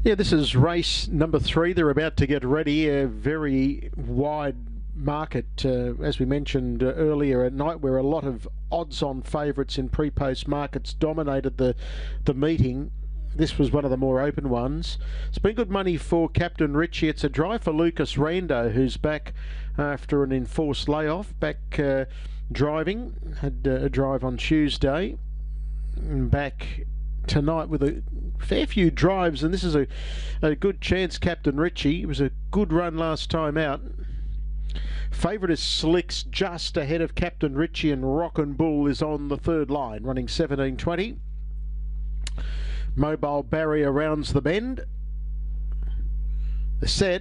Yeah, this is race number 3. They're about to get ready. A very wide market, as we mentioned earlier at night, where a lot of odds-on favourites in pre-post markets dominated the meeting. This was one of the more open ones. It's been good money for Captain Richie. It's a drive for Lucas Rando, who's back after an enforced layoff, back driving. Had a drive on Tuesday, and back tonight with a fair few drives, and this is a good chance. Captain Richie, it was a good run last time out. Favourite is Slicks, just ahead of Captain Richie, and Rockin' Bull is on the third line, running 17.20. Mobile Barrier rounds the bend. The set.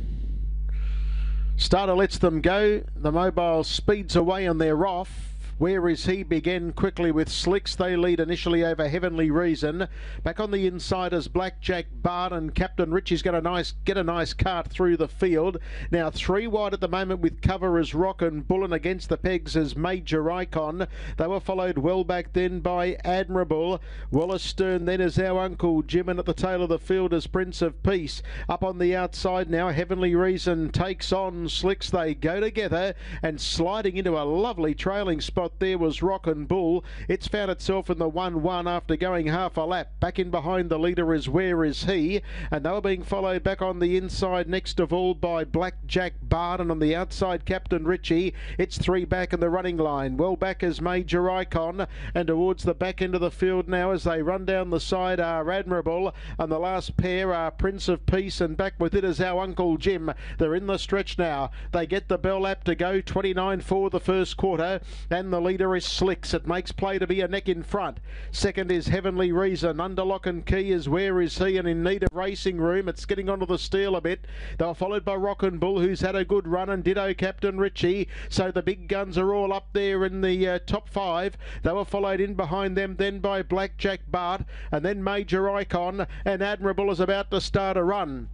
Starter lets them go. The Mobile speeds away and they're off. Where Is He began quickly with Slicks. They lead initially over Heavenly Reason. Back on the inside is Blackjack Bart, and Captain Richie's got get a nice cart through the field. Now 3 wide at the moment with cover as Rockin' Bull, and against the pegs as Major Icon. They were followed well back then by Admirable. Wallace Stern then is Our Uncle Jim, and at the tail of the field is Prince of Peace. Up on the outside now, Heavenly Reason takes on Slicks. They go together, and sliding into a lovely trailing spot there was Rockin' Bull. It's found itself in the 1-1 after going half a lap. Back in behind the leader is Where Is He, and they were being followed back on the inside next of all by Blackjack Bart, and on the outside Captain Richie. It's 3 back in the running line. Well back is Major Icon, and towards the back end of the field now as they run down the side are Admirable, and the last pair are Prince of Peace, and back with it is Our Uncle Jim. They're in the stretch now. They get the bell lap to go, 29 for the first quarter, and the leader is Slicks. It makes play to be a neck in front. Second is Heavenly Reason. Under lock and key is Where Is He, and in need of racing room. It's getting onto the steel a bit. They were followed by Rockin' Bull, who's had a good run, and ditto Captain Richie. So the big guns are all up there in the top 5. They were followed in behind them then by Blackjack Bart, and then Major Icon, and Admirable is about to start a run.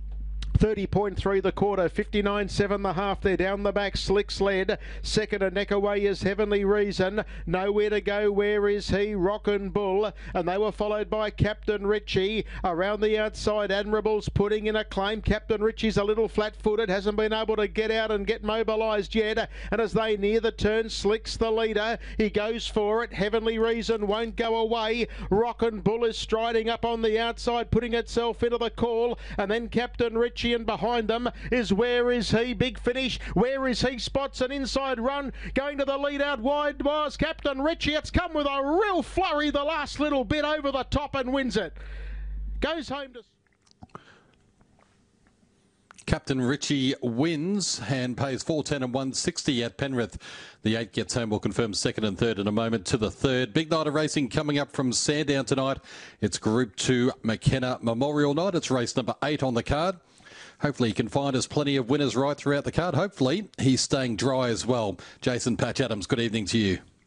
30.3 the quarter, 59.7 the half. They're down the back. Slicks led. Second a neck away is Heavenly Reason. Nowhere to go. Where Is He? Rockin' Bull. And they were followed by Captain Richie. Around the outside, Admirable's putting in a claim. Captain Richie's a little flat-footed. Hasn't been able to get out and get mobilised yet. And as they near the turn, Slicks the leader. He goes for it. Heavenly Reason won't go away. Rockin' Bull is striding up on the outside, putting itself into the call. And then Captain Richie, and behind them is Where Is He? Big finish. Where Is He spots an inside run. Going to the lead out wide was Captain Richie. It's come with a real flurry the last little bit over the top and wins it. Goes home to... Captain Richie wins and pays 4.10 and 160 at Penrith. The 8 gets home. We'll confirm second and third in a moment to the third. Big night of racing coming up from Sandown tonight. It's Group 2 McKenna Memorial Night. It's race number 8 on the card. Hopefully he can find us plenty of winners right throughout the card. Hopefully he's staying dry as well. Jason Patch Adams, good evening to you.